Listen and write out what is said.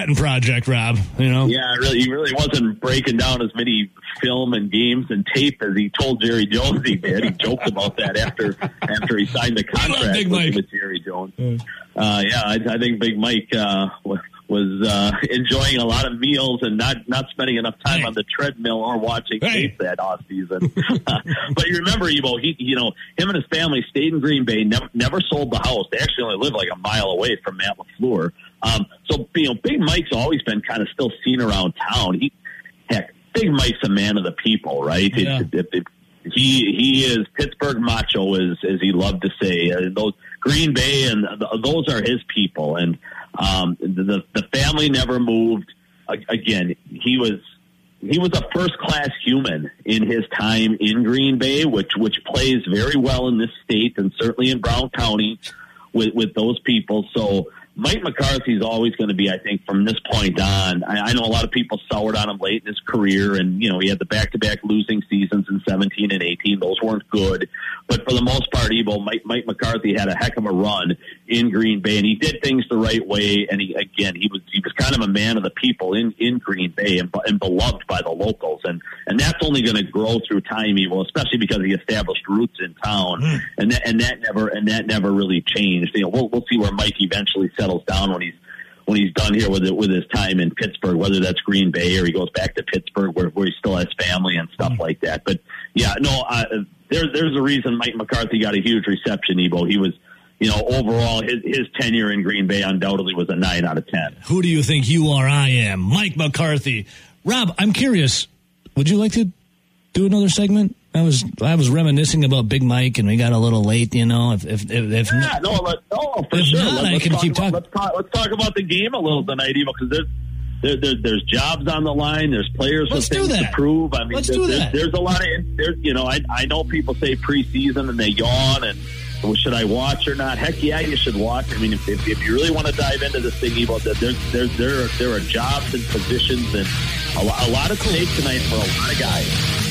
Manhattan Project, Rob. You know? Yeah, he really wasn't breaking down as many film and games and tape as he told Jerry Jones he did. He joked about that after he signed the contract with Jerry Jones. I think Big Mike was enjoying a lot of meals and not spending enough time on the treadmill or watching tape that off season. But you remember, Evo, him and his family stayed in Green Bay, never sold the house. They actually only lived like a mile away from Matt LaFleur. So Big Mike's always been kind of still seen around town. Big Mike's a man of the people, right? Yeah. He is Pittsburgh macho, as he loved to say. Those Green Bay and those are his people, and the family never moved. Again, he was a first class human in his time in Green Bay, which plays very well in this state and certainly in Brown County with those people. So Mike McCarthy is always going to be, I think, from this point on. I know a lot of people soured on him late in his career, and he had the back-to-back losing seasons in 17 and 18. Those weren't good, but for the most part, Evo, Mike McCarthy had a heck of a run in Green Bay, and he did things the right way. And he was kind of a man of the people in Green Bay and beloved by the locals, and that's only going to grow through time, Evo, especially because he established roots in town, and that never really changed. We'll see where Mike eventually settles down when he's done here with his time in Pittsburgh, whether that's Green Bay or he goes back to Pittsburgh where he still has family and stuff like that. But there's a reason Mike McCarthy got a huge reception, Evo. He was, overall his tenure in Green Bay undoubtedly was a 9 out of 10. Who do you think you are? I am Mike McCarthy. Rob, I'm curious. Would you like to do another segment? I was reminiscing about Big Mike, and we got a little late, for sure. I can keep talking. Let's talk about the game a little tonight, Evo, because there's jobs on the line. There's players with things to prove. I mean, Let's do that. There's a lot of, I know people say preseason and they yawn and should I watch or not? Heck yeah, you should watch. I mean, if you really want to dive into this thing, Evo, there are jobs and positions and a lot of stake tonight for a lot of guys.